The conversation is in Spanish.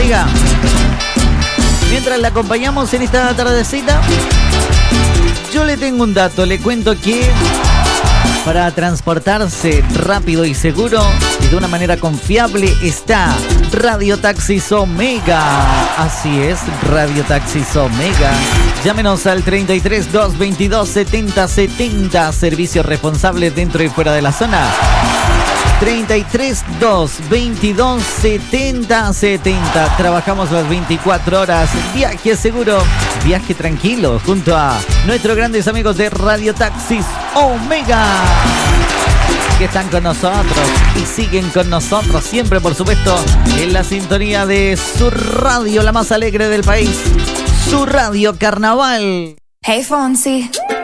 Omega. Mientras la acompañamos en esta tardecita, yo le tengo un dato. Le cuento que para transportarse rápido y seguro y de una manera confiable está Radio Taxis Omega. Así es, Radio Taxis Omega. Llámenos al 33 222 70 70. Servicio responsable dentro y fuera de la zona. 33 222 70 70. Trabajamos las 24 horas. Viaje seguro, viaje tranquilo, junto a nuestros grandes amigos de Radio Taxis Omega, que están con nosotros y siguen con nosotros siempre, por supuesto, en la sintonía de su radio, la más alegre del país, su radio Carnaval. Hey Fonsi.